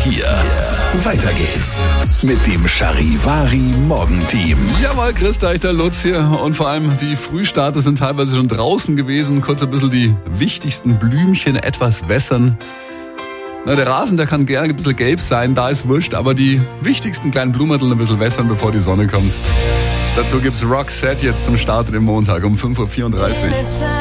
hier. Weiter geht's mit dem Charivari Morgenteam. Jawohl, grüßt euch, der Lutz hier. Und vor allem die Frühstarter sind teilweise schon draußen gewesen. Kurz ein bisschen die wichtigsten Blümchen etwas wässern. Na, der Rasen, der kann gerne ein bisschen gelb sein, da ist wurscht. Aber die wichtigsten kleinen Blumendeln ein bisschen wässern, bevor die Sonne kommt. Dazu gibt's Roxette jetzt zum Start im Montag um 5.34 Uhr.